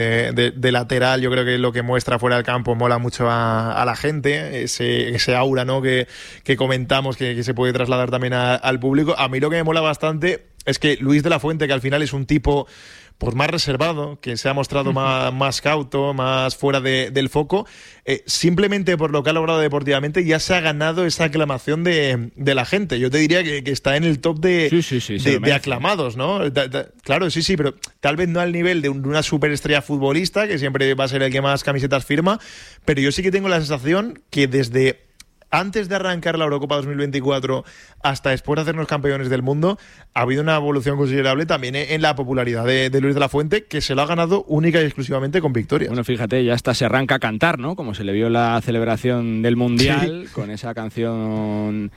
de lateral, yo creo que lo que muestra fuera del campo mola mucho a la gente, ese aura, ¿no?, que comentamos que se puede trasladar también al público. A mí lo que me mola bastante es que Luis de la Fuente, que al final es un tipo pues más reservado, que se ha mostrado más cauto, más fuera del foco, simplemente por lo que ha logrado deportivamente ya se ha ganado esa aclamación de la gente. Yo te diría que está en el top de aclamados, ¿no? Claro, sí, pero tal vez no al nivel de una superestrella futbolista, que siempre va a ser el que más camisetas firma, pero yo sí que tengo la sensación que desde antes de arrancar la Eurocopa 2024 hasta después de hacernos campeones del mundo, ha habido una evolución considerable también en la popularidad de Luis de la Fuente, que se lo ha ganado única y exclusivamente con victorias. Bueno, fíjate, ya hasta se arranca a cantar, ¿no? Como se le vio en la celebración del Mundial, sí, con esa canción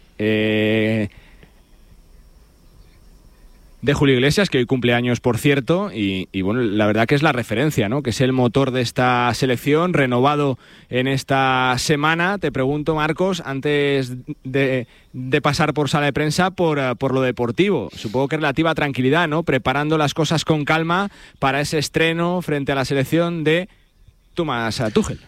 de Julio Iglesias, que hoy cumple años, por cierto, y bueno, la verdad que es la referencia, ¿no?, que es el motor de esta selección, renovado en esta semana. Te pregunto, Marcos, antes de pasar por sala de prensa, por lo deportivo, supongo que relativa tranquilidad, ¿no?, preparando las cosas con calma para ese estreno frente a la selección de Thomas Tuchel.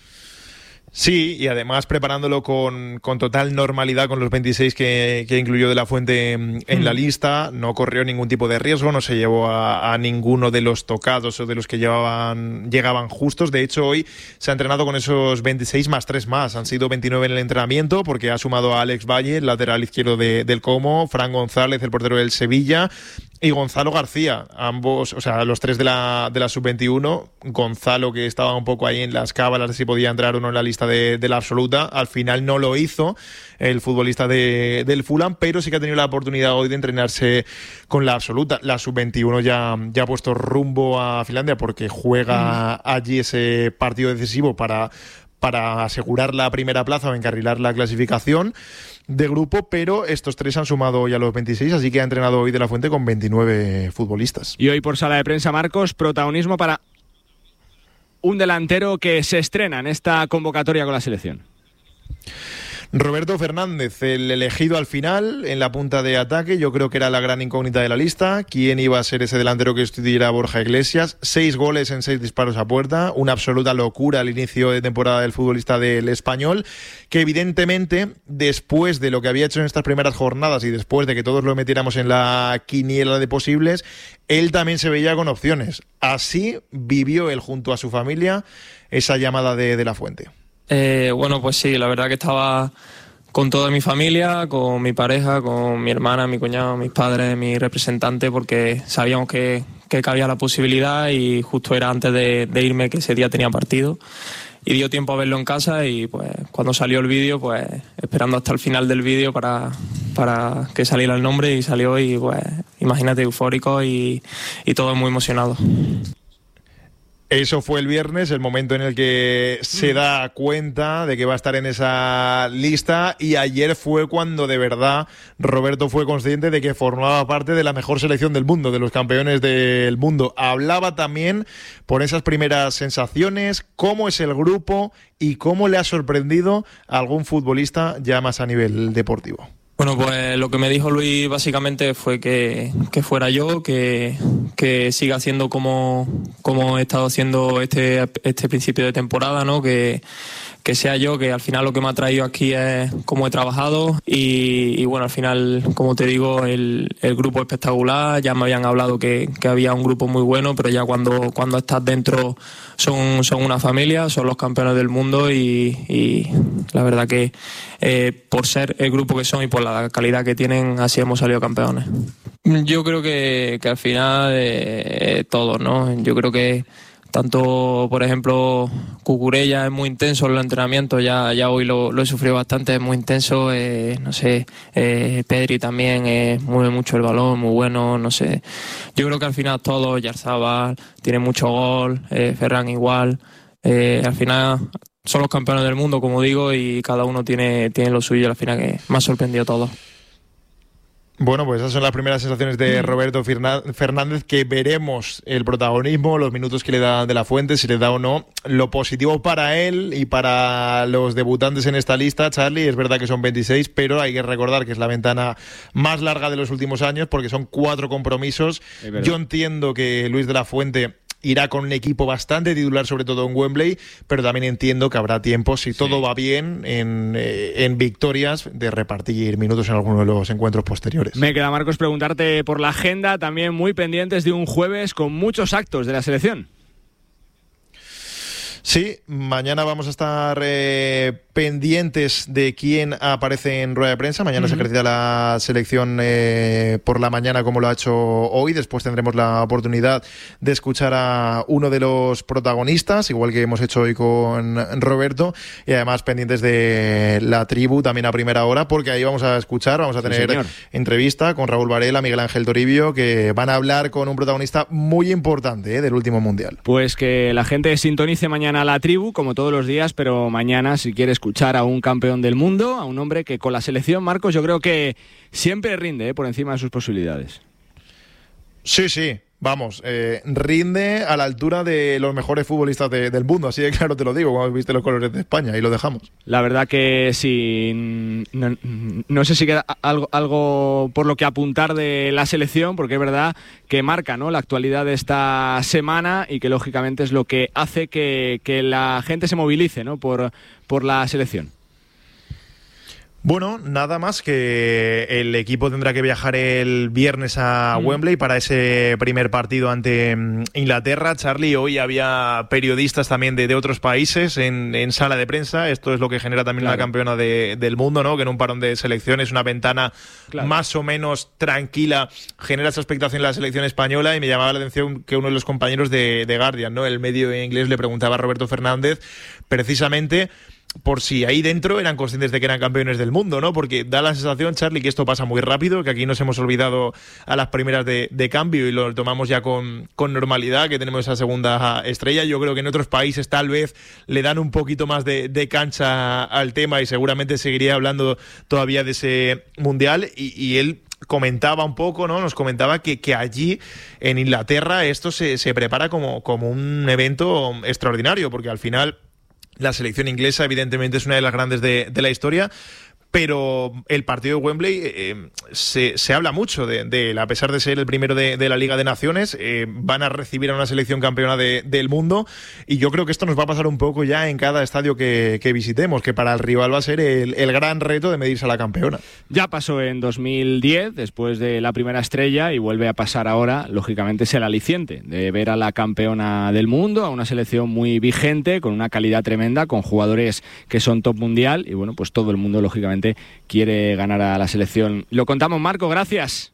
Sí, y además preparándolo con total normalidad, con los 26 que incluyó de la Fuente en la lista. No corrió ningún tipo de riesgo, no se llevó a ninguno de los tocados o de los que llegaban justos. De hecho, hoy se ha entrenado con esos 26 más 3 más. Han sido 29 en el entrenamiento, porque ha sumado a Alex Valle, el lateral izquierdo del Como, Fran González, el portero del Sevilla, y Gonzalo García, ambos, o sea, los tres de la sub-21. Gonzalo, que estaba un poco ahí en las cábalas de si podía entrar o no en la lista de la absoluta, al final no lo hizo el futbolista del Fulham, pero sí que ha tenido la oportunidad hoy de entrenarse con la absoluta. La sub-21 ya ha puesto rumbo a Finlandia, porque juega allí ese partido decisivo para asegurar la primera plaza o encarrilar la clasificación de grupo, pero estos tres han sumado ya los 26, así que ha entrenado hoy de la Fuente con 29 futbolistas. Y hoy por sala de prensa, Marcos, protagonismo para un delantero que se estrena en esta convocatoria con la selección. Roberto Fernández, el elegido al final en la punta de ataque. Yo creo que era la gran incógnita de la lista. ¿Quién iba a ser ese delantero que estuviera Borja Iglesias? 6 goles en 6 disparos a puerta. Una absoluta locura al inicio de temporada del futbolista del Español, que evidentemente, después de lo que había hecho en estas primeras jornadas y después de que todos lo metiéramos en la quiniela de posibles, él también se veía con opciones. Así vivió él junto a su familia esa llamada de la Fuente. Bueno, pues sí, la verdad que estaba con toda mi familia, con mi pareja, con mi hermana, mi cuñado, mis padres, mi representante, porque sabíamos que cabía la posibilidad, y justo era antes de irme, que ese día tenía partido, y dio tiempo a verlo en casa. Y pues cuando salió el vídeo, pues esperando hasta el final del vídeo para que saliera el nombre, y salió, y pues imagínate, eufórico y todo muy emocionado. Eso fue el viernes, el momento en el que se da cuenta de que va a estar en esa lista, y ayer fue cuando de verdad Roberto fue consciente de que formaba parte de la mejor selección del mundo, de los campeones del mundo. Hablaba también por esas primeras sensaciones, cómo es el grupo y cómo le ha sorprendido a algún futbolista ya más a nivel deportivo. Bueno, pues lo que me dijo Luis básicamente fue que fuera yo, que siga haciendo como he estado haciendo este principio de temporada, ¿no? Que sea yo, que al final lo que me ha traído aquí es cómo he trabajado, y bueno, al final, como te digo, el grupo espectacular. Ya me habían hablado que había un grupo muy bueno, pero ya cuando estás dentro son una familia, son los campeones del mundo, y la verdad que por ser el grupo que son y por la calidad que tienen, así hemos salido campeones. Yo creo que al final todos, ¿no? Yo creo que tanto, por ejemplo, Cucurella es muy intenso en los entrenamientos, ya hoy lo he sufrido bastante, es muy intenso, no sé, Pedri también mueve mucho el balón, muy bueno, no sé. Yo creo que al final todos, Oyarzabal tiene mucho gol, Ferran igual, al final son los campeones del mundo, como digo, y cada uno tiene lo suyo, al final que me ha sorprendido todo. Bueno, pues esas son las primeras sensaciones de Roberto Fernández, que veremos el protagonismo, los minutos que le da de la Fuente, si le da o no. Lo positivo para él y para los debutantes en esta lista, Charlie, es verdad que son 26, pero hay que recordar que es la ventana más larga de los últimos años, porque son 4 compromisos. Yo entiendo que Luis de la Fuente irá con un equipo bastante titular, sobre todo en Wembley, pero también entiendo que habrá tiempo, si todo va bien, en victorias, de repartir minutos en alguno de los encuentros posteriores. Me queda, Marcos, preguntarte por la agenda, también muy pendientes de un jueves con muchos actos de la selección. Sí, mañana vamos a estar pendientes de quién aparece en rueda de prensa. Mañana se ejercita la selección por la mañana, como lo ha hecho hoy. Después tendremos la oportunidad de escuchar a uno de los protagonistas, igual que hemos hecho hoy con Roberto, y además pendientes de la tribu también a primera hora, porque ahí vamos a tener entrevista con Raúl Varela, Miguel Ángel Toribio, que van a hablar con un protagonista muy importante del último Mundial. Pues que la gente sintonice mañana a la tribu, como todos los días, pero mañana, si quiere escuchar a un campeón del mundo, a un hombre que con la selección, Marcos, yo creo que siempre rinde por encima de sus posibilidades. Sí. Vamos, rinde a la altura de los mejores futbolistas del mundo, así de claro te lo digo, cuando viste los colores de España, y lo dejamos. La verdad que sí, no sé si queda algo por lo que apuntar de la selección, porque es verdad que marca, ¿no?, la actualidad de esta semana y que lógicamente es lo que hace que la gente se movilice, ¿no?, por la selección. Bueno, nada más que el equipo tendrá que viajar el viernes a Wembley para ese primer partido ante Inglaterra. Charlie, hoy había periodistas también de otros países en sala de prensa. Esto es lo que genera también una campeona del mundo, ¿no? Que en un parón de selecciones, una ventana más o menos tranquila, genera esa expectación en la selección española. Y me llamaba la atención que uno de los compañeros de Guardian, ¿no?, el medio inglés, le preguntaba a Roberto Fernández precisamente por si ahí dentro eran conscientes de que eran campeones del mundo, ¿no? Porque da la sensación, Charlie, que esto pasa muy rápido, que aquí nos hemos olvidado a las primeras de cambio y lo tomamos ya con normalidad, que tenemos esa segunda estrella. Yo creo que en otros países tal vez le dan un poquito más de cancha al tema y seguramente seguiría hablando todavía de ese mundial, y él comentaba un poco, ¿no? Nos comentaba que allí en Inglaterra esto se prepara como un evento extraordinario, porque al final la selección inglesa evidentemente es una de las grandes de la historia, pero el partido de Wembley se habla mucho de él, a pesar de ser el primero de la Liga de Naciones. Van a recibir a una selección campeona del mundo, y yo creo que esto nos va a pasar un poco ya en cada estadio que visitemos, que para el rival va a ser el gran reto de medirse a la campeona. Ya pasó en 2010, después de la primera estrella, y vuelve a pasar ahora. Lógicamente es el aliciente de ver a la campeona del mundo, a una selección muy vigente, con una calidad tremenda, con jugadores que son top mundial, y bueno, pues todo el mundo lógicamente quiere ganar a la selección. Lo contamos, Marco, gracias.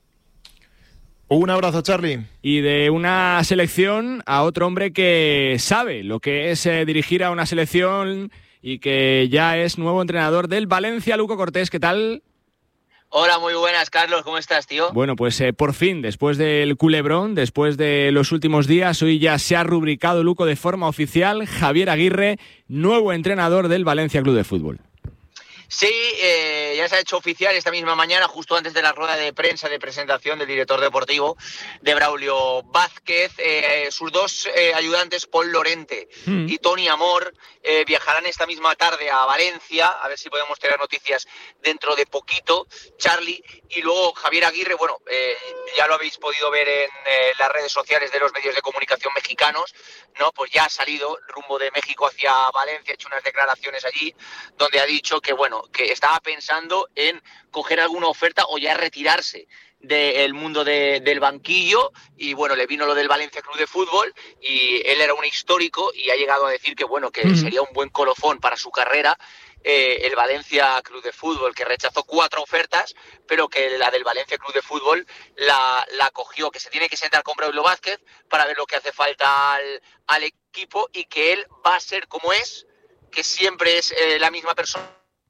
Un abrazo, Charlie. Y de una selección a otro hombre que sabe lo que es dirigir a una selección y que ya es nuevo entrenador del Valencia. Luco Cortés, ¿qué tal? Hola, muy buenas, Carlos, ¿cómo estás, tío? Bueno, pues por fin, después del culebrón, después de los últimos días, hoy ya se ha rubricado, Luco, de forma oficial: Javier Aguirre, nuevo entrenador del Valencia Club de Fútbol. Sí, ya se ha hecho oficial esta misma mañana, justo antes de la rueda de prensa de presentación del director deportivo, de Braulio Vázquez. Sus dos ayudantes, Paul Lorente y Toni Amor, viajarán esta misma tarde a Valencia, a ver si podemos tener noticias dentro de poquito, Charlie. Y luego Javier Aguirre, bueno, ya lo habéis podido ver en las redes sociales de los medios de comunicación mexicanos, ¿no? Pues ya ha salido rumbo de México hacia Valencia, ha hecho unas declaraciones allí donde ha dicho que, bueno, que estaba pensando en coger alguna oferta o ya retirarse del mundo del banquillo, y bueno, le vino lo del Valencia Club de Fútbol y él era un histórico y ha llegado a decir que, bueno, que sería un buen colofón para su carrera el Valencia Club de Fútbol, que rechazó 4 ofertas, pero que la del Valencia Club de Fútbol la cogió, que se tiene que sentar con Braulio Vázquez para ver lo que hace falta al equipo, y que él va a ser como es, que siempre es la misma persona.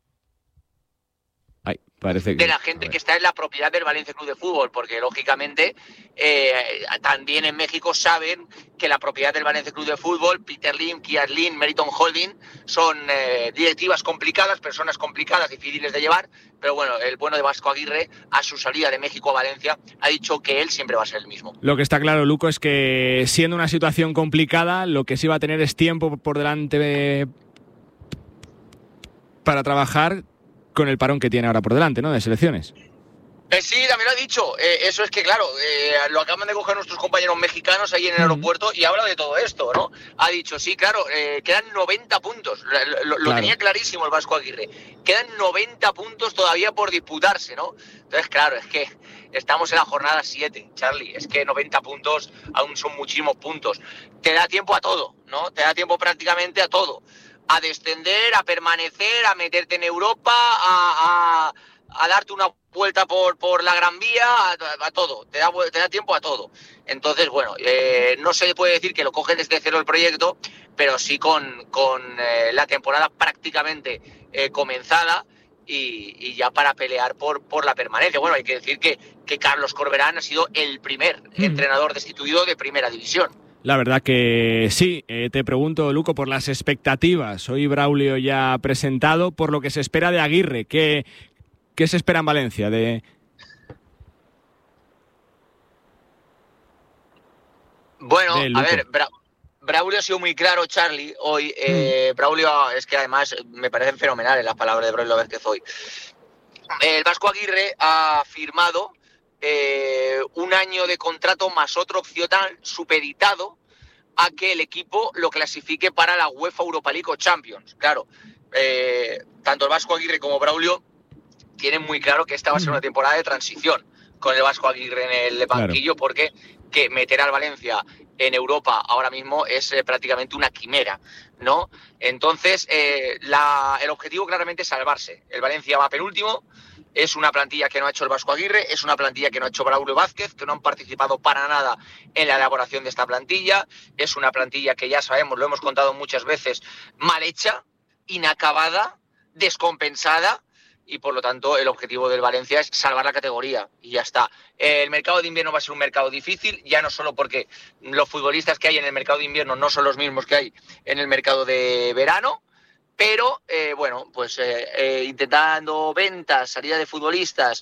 Parece que de la gente que está en la propiedad del Valencia Club de Fútbol, porque lógicamente también en México saben que la propiedad del Valencia Club de Fútbol, Peter Lim, Kier Lim, Meriton Holding, son directivas complicadas, personas complicadas, difíciles de llevar, pero bueno, el bueno de Vasco Aguirre, a su salida de México a Valencia, ha dicho que él siempre va a ser el mismo. Lo que está claro, Luco, es que siendo una situación complicada, lo que sí va a tener es tiempo por delante para trabajar con el parón que tiene ahora por delante, ¿no?, de selecciones. Sí, también lo ha dicho. Eso es que, claro, lo acaban de coger nuestros compañeros mexicanos ahí en el aeropuerto y habla de todo esto, ¿no? Ha dicho, sí, claro, quedan 90 puntos. Lo tenía clarísimo el Vasco Aguirre. Quedan 90 puntos todavía por disputarse, ¿no? Entonces, claro, es que estamos en la jornada 7, Charlie. Es que 90 puntos aún son muchísimos puntos. Te da tiempo a todo, ¿no? Te da tiempo prácticamente a todo. A descender, a permanecer, a meterte en Europa, a darte una vuelta por la Gran Vía, a todo, te da tiempo a todo. Entonces, bueno, no se puede decir que lo cogen desde cero el proyecto, pero sí con la temporada prácticamente comenzada y ya para pelear por la permanencia. Bueno, hay que decir que Carlos Corberán ha sido el primer entrenador destituido de Primera División. La verdad que sí. Te pregunto, Luco, por las expectativas. Hoy Braulio ya ha presentado por lo que se espera de Aguirre. ¿Qué se espera en Valencia? Bueno, a ver, Braulio ha sido muy claro, Charlie, hoy. Braulio, es que además me parecen fenomenales las palabras de Braulio Vázquez hoy. El Vasco Aguirre ha firmado 1 año de contrato más otro opcional supeditado a que el equipo lo clasifique para la UEFA Europa League o Champions. Claro, tanto el Vasco Aguirre como Braulio tienen muy claro que esta va a ser una temporada de transición con el Vasco Aguirre en el banquillo, claro, porque que meter al Valencia en Europa ahora mismo es prácticamente una quimera, ¿no? Entonces, el objetivo claramente es salvarse. El Valencia va penúltimo, es una plantilla que no ha hecho el Vasco Aguirre, es una plantilla que no ha hecho Braulio Vázquez, que no han participado para nada en la elaboración de esta plantilla, es una plantilla que ya sabemos, lo hemos contado muchas veces, mal hecha, inacabada, descompensada, y por lo tanto el objetivo del Valencia es salvar la categoría y ya está. El mercado de invierno va a ser un mercado difícil, ya no solo porque los futbolistas que hay en el mercado de invierno no son los mismos que hay en el mercado de verano, pero bueno, pues intentando ventas, salida de futbolistas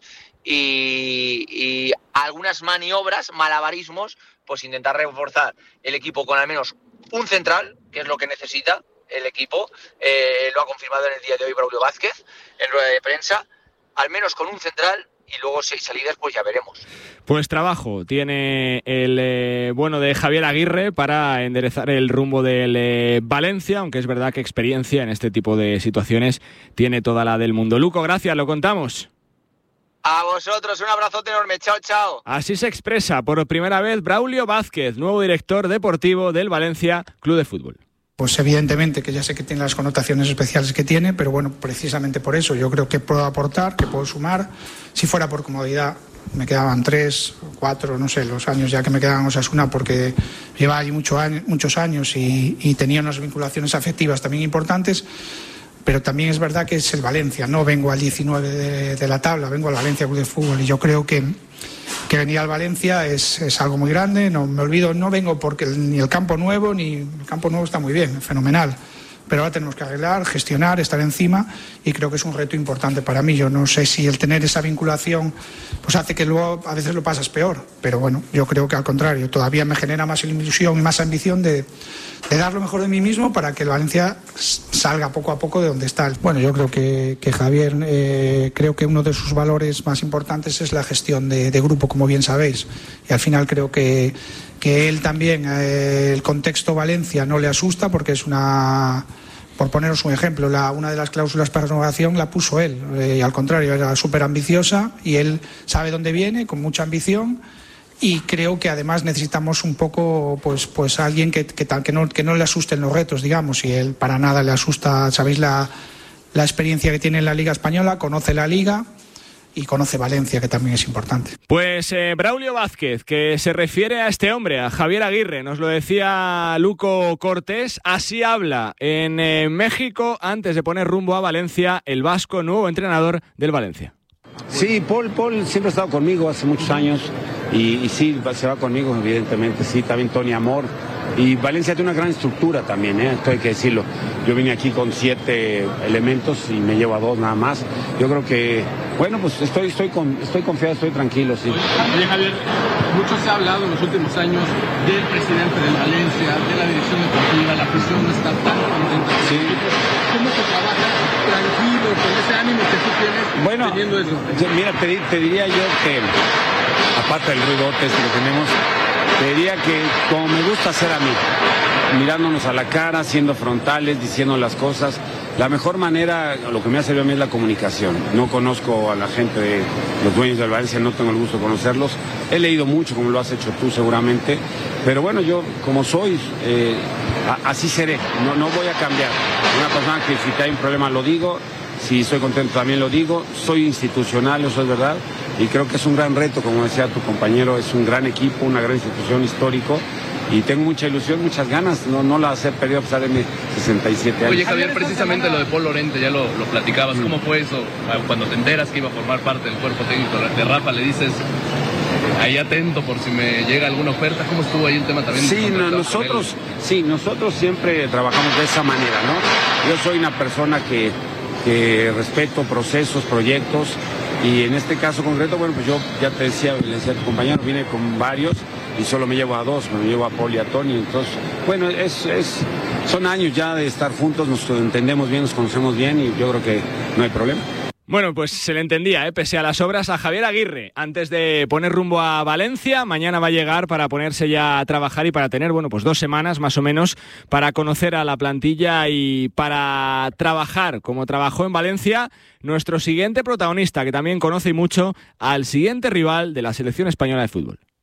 y algunas maniobras, malabarismos, pues intentar reforzar el equipo con al menos un central, que es lo que necesita el equipo. Lo ha confirmado en el día de hoy Braulio Vázquez en rueda de prensa, al menos con un central, y luego 6 salidas, pues ya veremos. Pues trabajo tiene el bueno de Javier Aguirre para enderezar el rumbo del Valencia, aunque es verdad que experiencia en este tipo de situaciones tiene toda la del mundo. Luco, gracias, lo contamos. A vosotros, un abrazote enorme, chao, chao. Así se expresa por primera vez Braulio Vázquez, nuevo director deportivo del Valencia Club de Fútbol. Pues evidentemente que ya sé que tiene las connotaciones especiales que tiene, pero bueno, precisamente por eso yo creo que puedo aportar, que puedo sumar. Si fuera por comodidad, me quedaban 3, 4, no sé, los años ya que me quedaban en Osasuna, porque lleva allí muchos años y tenía unas vinculaciones afectivas también importantes, pero también es verdad que es el Valencia, no vengo al 19 de la tabla, vengo al Valencia Club de Fútbol, y yo creo que venir al Valencia es algo muy grande. No me olvido, no vengo porque ni el campo nuevo está muy bien, fenomenal, pero ahora tenemos que arreglar, gestionar, estar encima, y creo que es un reto importante para mí. Yo no sé si el tener esa vinculación pues hace que luego a veces lo pasas peor, pero bueno, yo creo que al contrario, todavía me genera más ilusión y más ambición de dar lo mejor de mí mismo para que el Valencia salga poco a poco de donde está. Bueno, yo creo que Javier, creo que uno de sus valores más importantes es la gestión de grupo, como bien sabéis, y al final creo que él también, el contexto Valencia no le asusta, porque es por poneros un ejemplo, una de las cláusulas para renovación la puso él, y al contrario, era súper ambiciosa, y él sabe dónde viene, con mucha ambición. Y creo que además necesitamos un poco pues alguien que no le asusten los retos, digamos, y él para nada le asusta. Sabéis la experiencia que tiene en la Liga Española, conoce la Liga y conoce Valencia, que también es importante. Pues Braulio Vázquez, que se refiere a este hombre, a Javier Aguirre, nos lo decía Luco Cortés, así habla en México antes de poner rumbo a Valencia el vasco, nuevo entrenador del Valencia. Sí, Paul siempre ha estado conmigo hace muchos años y sí, se va conmigo, evidentemente, sí, también Tony Amor. Y Valencia tiene una gran estructura también, esto hay que decirlo. Yo vine aquí con 7 elementos y me llevo a 2 nada más. Yo creo que, bueno, pues estoy confiado, estoy tranquilo, sí. Oye, Javier, mucho se ha hablado en los últimos años del presidente del Valencia, de la dirección deportiva, la afición no está tan contenta. Sí. ¿Cómo se trabaja tranquilo, con ese ánimo que tú tienes, Bueno, teniendo eso? Mira, te diría yo que, aparte del ruidote que tenemos, te diría que como me gusta hacer a mí, mirándonos a la cara, siendo frontales, diciendo las cosas. La mejor manera, lo que me ha servido a mí es la comunicación. No conozco a la gente de los dueños del Valencia, no tengo el gusto de conocerlos. He leído mucho, como lo has hecho tú seguramente, pero bueno, yo como soy, así seré, no voy a cambiar. Una persona que si hay un problema lo digo, si estoy contento también lo digo, soy institucional, eso es verdad, y creo que es un gran reto, como decía tu compañero, es un gran equipo, una gran institución histórico. Y tengo mucha ilusión, muchas ganas, no las he perdido a pesar de mis 67 años. Oye, Javier, precisamente lo de Paul Lorente, ya lo platicabas, ¿cómo fue eso? Cuando te enteras que iba a formar parte del cuerpo técnico de Rafa, le dices, ahí atento por si me llega alguna oferta, ¿cómo estuvo ahí el tema también? Sí, nosotros siempre trabajamos de esa manera, ¿no? Yo soy una persona que respeto procesos, proyectos, y en este caso concreto, bueno, pues yo ya le decía a tu compañero, vine con varios, y solo me llevo a dos, me llevo a Paul y a Tony, entonces, bueno, son años ya de estar juntos, nos entendemos bien, nos conocemos bien y yo creo que no hay problema. Bueno, pues se le entendía, pese a las obras, a Javier Aguirre, antes de poner rumbo a Valencia. Mañana va a llegar para ponerse ya a trabajar y para tener, bueno, pues 2 semanas más o menos para conocer a la plantilla y para trabajar como trabajó en Valencia nuestro siguiente protagonista, que también conoce mucho al siguiente rival de la selección española de fútbol.